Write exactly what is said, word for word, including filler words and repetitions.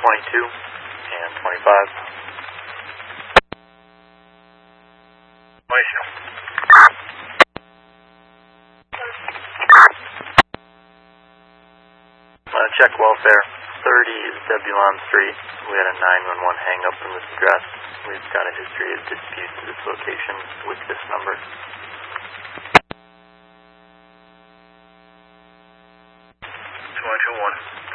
twenty-two and twenty-five. Glacial. Uh, check welfare. thirty is Zebulon Street. We had a nine one one hang up from this address. We've got a history of disputes at this location with this number. two one two one.